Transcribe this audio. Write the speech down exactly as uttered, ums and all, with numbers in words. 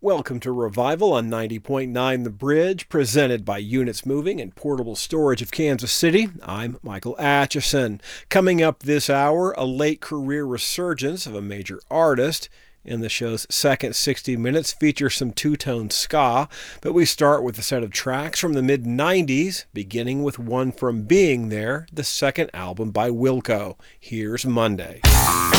Welcome to Revival on ninety point nine The Bridge, presented by Units Moving and Portable Storage of Kansas City. I'm Michael Atchison. Coming up this hour, a late career resurgence of a major artist. In the show's second sixty minutes features some two-tone ska, but we start with a set of tracks from the mid nineties, beginning with one from Being There, the second album by Wilco. Here's Monday.